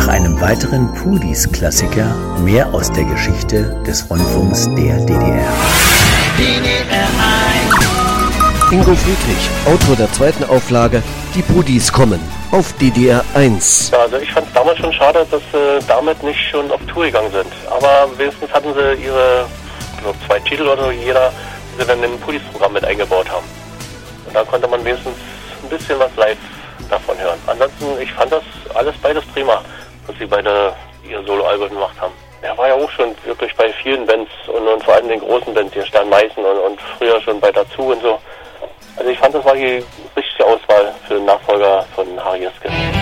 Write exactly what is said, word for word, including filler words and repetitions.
einem weiteren Pudis-Klassiker mehr aus der Geschichte des Rundfunks der D D R. D D R eins. Ingo Friedrich, Autor der zweiten Auflage Die Pudis kommen auf D D R eins. Ja, also ich fand es damals schon schade, dass sie damit nicht schon auf Tour gegangen sind. Aber wenigstens hatten sie ihre so zwei Titel oder so, jeder, die sie dann in ein Pudis-Programm mit eingebaut haben. Und da konnte man wenigstens ein bisschen was live davon hören. Ansonsten, ich fand das alles beides prima, dass sie beide ihr Solo-Album gemacht haben. Er war ja auch schon wirklich bei vielen Bands und, und vor allem den großen Bands, hier Stern Meißen und, und früher schon bei Dazu und so. Also ich fand, das war die richtige Auswahl für den Nachfolger von Harry Jeske.